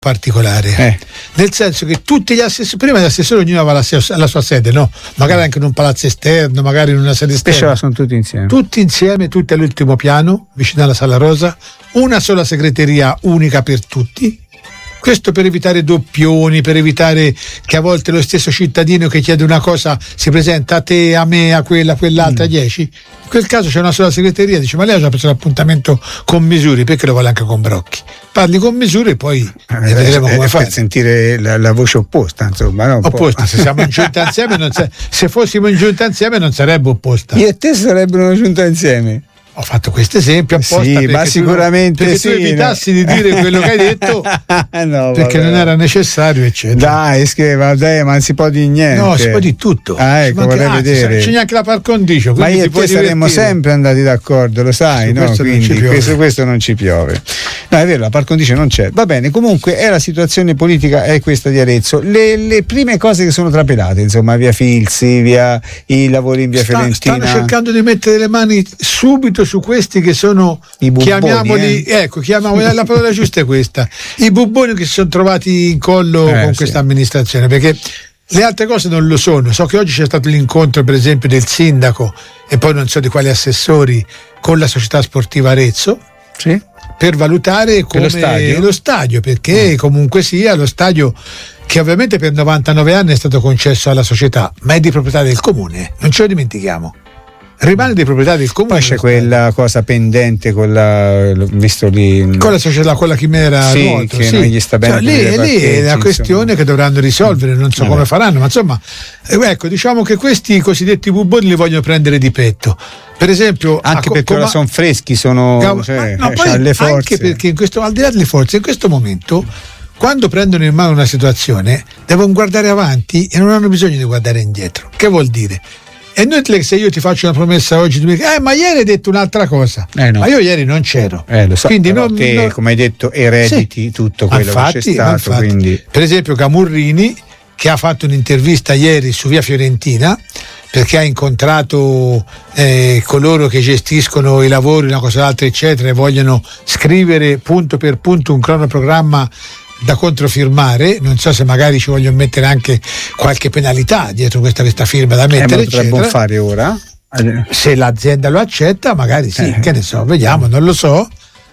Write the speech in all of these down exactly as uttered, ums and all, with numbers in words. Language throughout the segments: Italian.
particolare, eh. nel senso che tutti gli assessori, prima gli assessori ognuno aveva la, alla sua sede, no? Magari anche in un palazzo esterno, magari in una sede esterna. Invece sono tutti insieme. Tutti insieme, tutti all'ultimo piano, vicino alla Sala Rosa, una sola segreteria unica per tutti. Questo per evitare doppioni, per evitare che a volte lo stesso cittadino che chiede una cosa si presenta a te, a me, a quella, a quell'altra, a mm. dieci. In quel caso c'è una sola segreteria, dice ma lei ha già preso l'appuntamento con Misuri, perché lo vuole anche con Brocchi? Parli con Misuri e poi eh, vedremo eh, come fare. Per sentire la, la voce opposta, insomma. No? Opposta, se siamo in giunta insieme, non sa- se fossimo in giunta insieme non sarebbe opposta. Io e te sarebbero una giunta insieme. Ho fatto questo esempio apposta sì, perché ma sicuramente tu, perché sì, tu evitassi no. di dire quello che hai detto no, perché vabbè. non era necessario, eccetera. Dai, scriva, dai, ma non si può dire niente. No, si può dire tutto. Ah, ecco, vorrei anche, vedere. C'è neanche la par condicio. Ma io e te saremmo sempre andati d'accordo, lo sai, su no? questo Quindi non questo, questo non ci piove. No, è vero, la par condicio non c'è. Va bene, comunque è la situazione politica, è questa di Arezzo. Le, le prime cose che sono trapelate, insomma, via Filzi, via i lavori in via Sta, Fiorentina. Stanno cercando di mettere le mani subito su questi che sono i bubboni, chiamiamoli, eh. ecco, chiamiamoli, la parola giusta è questa, i bubboni che si sono trovati in collo eh, con sì. questa amministrazione, perché le altre cose non lo sono. So che oggi c'è stato l'incontro per esempio del sindaco e poi non so di quali assessori con la società sportiva Arezzo, sì. per valutare come lo stadio, lo stadio perché mm. comunque sia lo stadio che ovviamente per novantanove anni è stato concesso alla società, ma è di proprietà del comune, non ce lo dimentichiamo. Rimane di proprietà del comune. Poi c'è quella cosa pendente con la, visto lì con la società, con la chimera sì, nuoto, che sì. non gli sta bene, cioè, lì, lì è una questione insomma. Che dovranno risolvere, non so eh come beh. faranno, ma insomma ecco, diciamo che questi cosiddetti bubboni li vogliono prendere di petto. Per esempio anche a, perché ora sono freschi, sono Gav- cioè, no, cioè, le forze. Anche perché in questo, al di là delle forze, in questo momento quando prendono in mano una situazione devono guardare avanti e non hanno bisogno di guardare indietro. Che vuol dire? E noi, se io ti faccio una promessa oggi, tu mi dici, eh, ma ieri hai detto un'altra cosa, eh no. ma io ieri non c'ero. Eh, lo so, quindi non, te, non... come hai detto, erediti sì. tutto quello infatti, che c'è stato. Infatti, quindi... per esempio, Camurrini, che ha fatto un'intervista ieri su via Fiorentina, perché ha incontrato eh, coloro che gestiscono i lavori, una cosa l'altra, eccetera, e vogliono scrivere punto per punto un cronoprogramma da controfirmare. Non so se magari ci vogliono mettere anche qualche penalità dietro questa, questa firma da mettere, eh, ma potrebbero fare ora se l'azienda lo accetta, magari sì, eh. che ne so, vediamo, non lo so.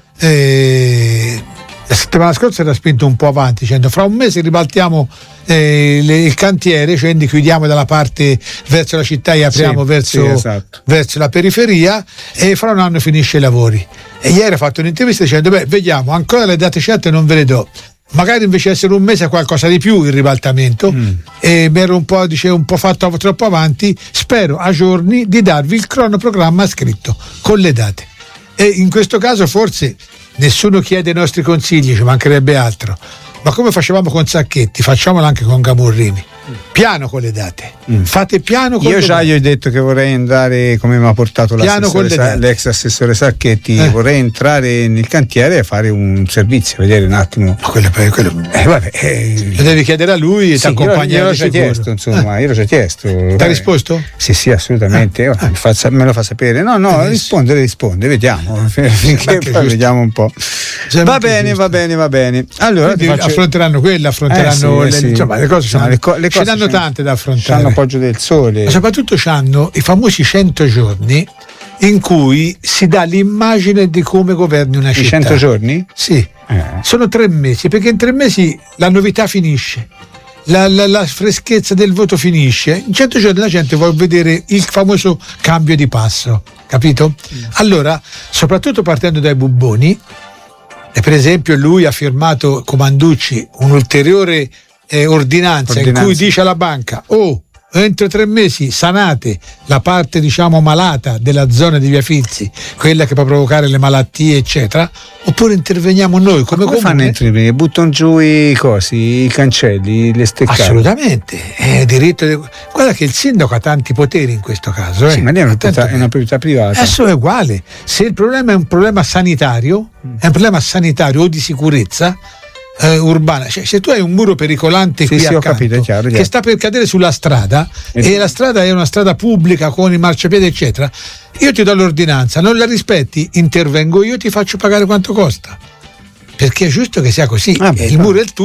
Eh, la settimana scorsa era spinto un po' avanti dicendo fra un mese ribaltiamo eh, le, il cantiere, cioè chiudiamo dalla parte verso la città e apriamo sì, verso, sì, esatto. verso la periferia, e fra un anno finisce i lavori. E ieri ha fatto un'intervista dicendo beh, vediamo, ancora le date certe non ve le do, magari invece essere un mese qualcosa di più il ribaltamento, mm. e mi ero un po', dicevo, un po' fatto troppo avanti, spero a giorni di darvi il cronoprogramma scritto con le date. E in questo caso forse nessuno chiede i nostri consigli, ci mancherebbe altro, ma come facevamo con Sacchetti, facciamolo anche con Camurrini. Piano con le date, mm. fate piano con io le già date. Io ho detto che vorrei andare, come mi ha portato Sa- l'ex assessore Sacchetti, eh. vorrei entrare nel cantiere e fare un servizio, vedere un attimo. Ma quello, quello, eh, vabbè, eh, lo devi chiedere a lui e sì, ti accompagna. Io l'ho già chiesto, insomma, eh. io l'ho già chiesto. Ti ha risposto? Sì, sì, assolutamente. Eh. Oh, fa, me lo fa sapere. No, no, eh, rispondere, risponde, vediamo. Finché poi giusto. Vediamo un po'. C'è va bene, giusto. va bene, va bene. Allora faccio... affronteranno quello, affronteranno eh, sì, le, sì. insomma, le cose. No, sono, le, co- le ce n'hanno tante da affrontare. C'hanno appoggio del sole. Ma soprattutto c'hanno i famosi cento giorni in cui si dà l'immagine di come governi una città. I cento giorni? Sì, eh. sono tre mesi, perché in tre mesi la novità finisce, la, la, la freschezza del voto finisce. In cento giorni la gente vuole vedere il famoso cambio di passo, capito? Mm. Allora, soprattutto partendo dai bubboni, e per esempio lui ha firmato, Comanducci, un'ulteriore eh, ordinanza, ordinanza in cui dice alla banca oh, entro tre mesi sanate la parte diciamo malata della zona di via Filzi, quella che può provocare le malattie eccetera, oppure interveniamo noi come, come fanno a intervenire? Buttano giù i cosi, i cancelli, le steccate? Assolutamente, è diritto di... guarda che il sindaco ha tanti poteri in questo caso, eh. Sì, ma è una, proprietà, è una proprietà privata. Adesso è uguale, se il problema è un problema sanitario, è un problema sanitario o di sicurezza Uh, urbana, cioè, se tu hai un muro pericolante sì, qui sì, accanto, capito, è chiaro, è chiaro. che sta per cadere sulla strada e, e la strada è una strada pubblica con i marciapiedi eccetera, io ti do l'ordinanza, non la rispetti, intervengo io, ti faccio pagare quanto costa, perché è giusto che sia così. Ah, beh, il muro è il tuo.